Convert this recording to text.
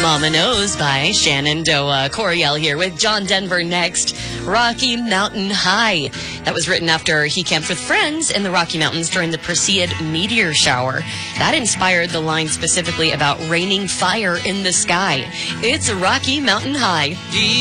Mama Knows by Shenandoah. Coriel here with John Denver next. Rocky Mountain High. That was written after he camped with friends in the Rocky Mountains during the Perseid meteor shower. That inspired the line specifically about raining fire in the sky. It's Rocky Mountain High.